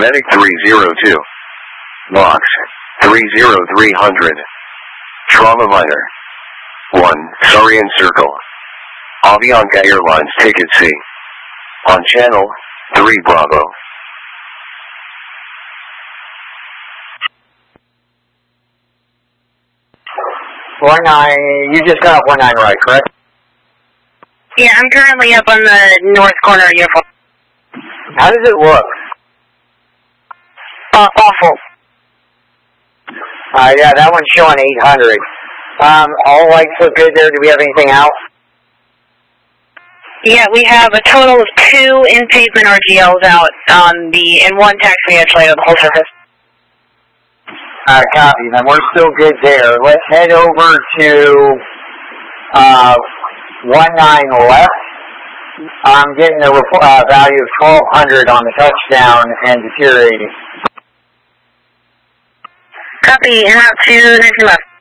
Medic 302. Box 30300. Trauma Minor. 1, Sarian Circle. Avianca Airlines Ticket C. On channel 3 Bravo. 19, you just got up 19 right, correct? Yeah, I'm currently up on the north corner of uniform. How does it look? Awful. Yeah, that one's showing 800. All lights look good there. Do we have anything out? Yeah, we have a total of 2 in-pavement RGLs out and 1 taxi edge light on the whole surface. Copy. Then we're still good there. Let's head over to 19 left. I'm getting a value of 1200 on the touchdown and deteriorating. Copy, and out to 19 left.